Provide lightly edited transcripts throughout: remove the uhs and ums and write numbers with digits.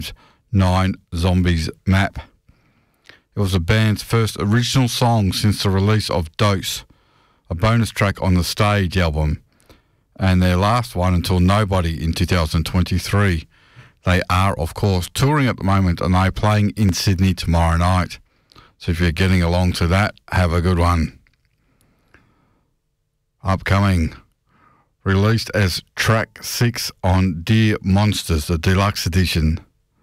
game's 9 Zombies map. It was the band's first original song since the release of Dose, a bonus track on the Stage album, and their last one until Nobody in 2023. They are, of course, touring at the moment, and they're playing in Sydney tomorrow night. So if you're getting along to that, have a good one. Upcoming, released as track 6 on Dear Monsters, the deluxe edition.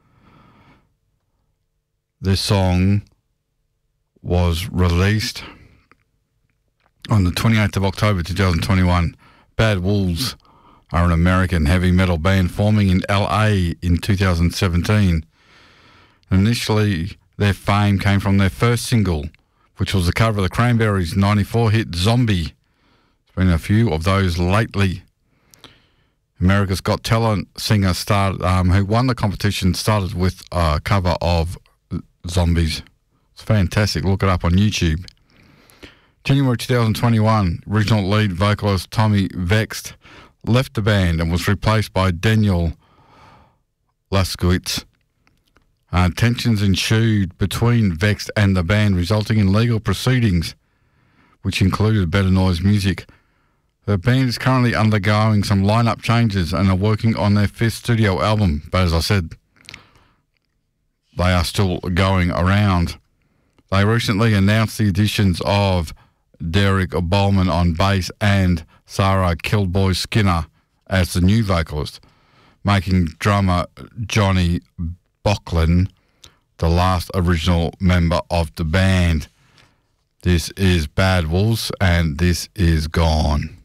This song was released on the 28th of October 2021. Bad Wolves are an American heavy metal band forming in LA in 2017. Initially, their fame came from their first single, which was the cover of the Cranberries' 94 hit Zombie. There's been a few of those lately. America's Got Talent singer who won the competition started with a cover of Zombies. It's fantastic. Look it up on YouTube. January 2021, original lead vocalist Tommy Vext left the band and was replaced by Daniel Laskowitz. Tensions ensued between Vext and the band, resulting in legal proceedings, which included Better Noise Music. The band is currently undergoing some lineup changes and are working on their 5th studio album, but as I said, they are still going around. They recently announced the additions of Derek Bowman on bass and Sarah Killboy Skinner as the new vocalist, making drummer Johnny Bocklin the last original member of the band. This is Bad Wolves, and this is Gone.